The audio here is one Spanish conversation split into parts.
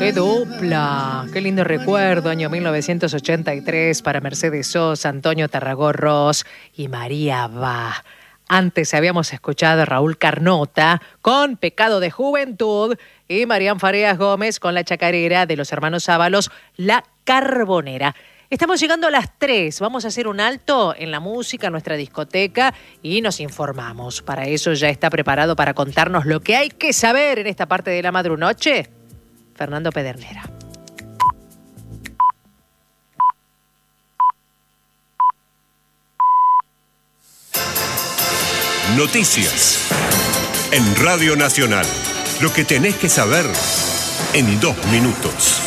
¡Qué dupla! ¡Qué lindo recuerdo! Año 1983 para Mercedes Sosa, Antonio Tarragó-Ross y María Bá. Antes habíamos escuchado a Raúl Carnota con Pecado de Juventud y Marián Farías Gómez con La Chacarera de los hermanos Ábalos, La Carbonera. Estamos llegando a las 3. Vamos a hacer un alto en la música, en nuestra discoteca, y nos informamos. Para eso ya está preparado para contarnos lo que hay que saber en esta parte de la madrunoche, Fernando Pedernera. Noticias en Radio Nacional. Lo que tenés que saber en 2 minutos.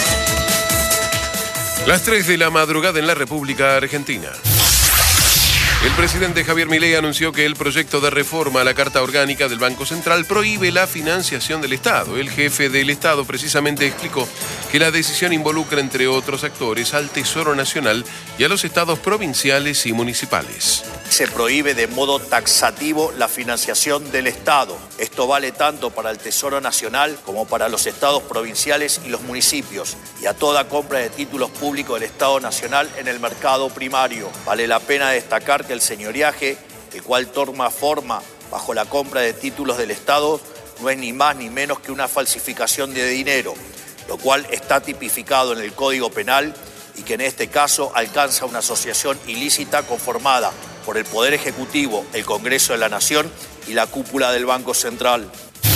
Las 3 de la madrugada en la República Argentina. El presidente Javier Milei anunció que el proyecto de reforma a la Carta Orgánica del Banco Central prohíbe la financiación del Estado. El jefe del Estado precisamente explicó que la decisión involucra, entre otros actores, al Tesoro Nacional y a los estados provinciales y municipales. Se prohíbe de modo taxativo la financiación del Estado. Esto vale tanto para el Tesoro Nacional como para los estados provinciales y los municipios, y a toda compra de títulos públicos del Estado Nacional en el mercado primario. Vale la pena destacar que el señoriaje, el cual toma forma bajo la compra de títulos del Estado, no es ni más ni menos que una falsificación de dinero, lo cual está tipificado en el Código Penal y que en este caso alcanza una asociación ilícita conformada por el Poder Ejecutivo, el Congreso de la Nación y la cúpula del Banco Central.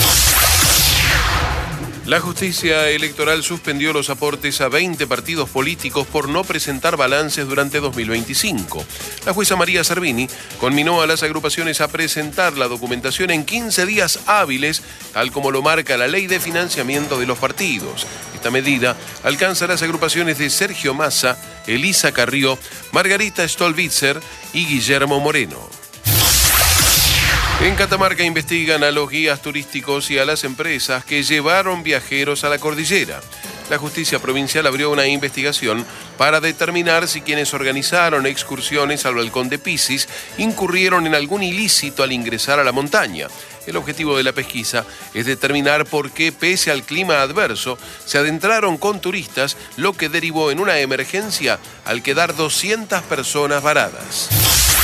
La justicia electoral suspendió los aportes a 20 partidos políticos por no presentar balances durante 2025. La jueza María Servini conminó a las agrupaciones a presentar la documentación en 15 días hábiles, tal como lo marca la Ley de Financiamiento de los Partidos. Esta medida alcanza a las agrupaciones de Sergio Massa, Elisa Carrió, Margarita Stolbizer y Guillermo Moreno. En Catamarca investigan a los guías turísticos y a las empresas que llevaron viajeros a la cordillera. La justicia provincial abrió una investigación para determinar si quienes organizaron excursiones al Balcón de Pisis incurrieron en algún ilícito al ingresar a la montaña. El objetivo de la pesquisa es determinar por qué, pese al clima adverso, se adentraron con turistas, lo que derivó en una emergencia al quedar 200 personas varadas.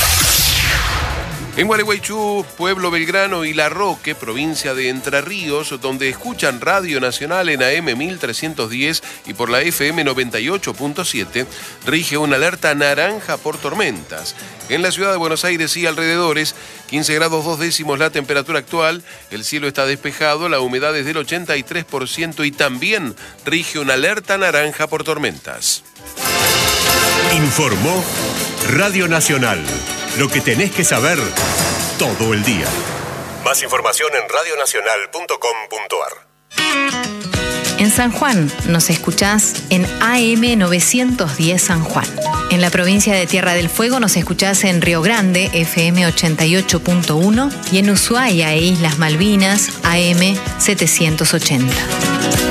En Gualeguaychú, Pueblo Belgrano y La Roque, provincia de Entre Ríos, donde escuchan Radio Nacional en AM 1310 y por la FM 98.7, rige una alerta naranja por tormentas. En la ciudad de Buenos Aires y alrededores, 15 grados 2 décimos la temperatura actual, el cielo está despejado, la humedad es del 83% y también rige una alerta naranja por tormentas. Informó Radio Nacional. Lo que tenés que saber todo el día. Más información en radionacional.com.ar. En San Juan nos escuchás en AM 910 San Juan. En la provincia de Tierra del Fuego nos escuchás en Río Grande, FM 88.1, y en Ushuaia e Islas Malvinas, AM 780.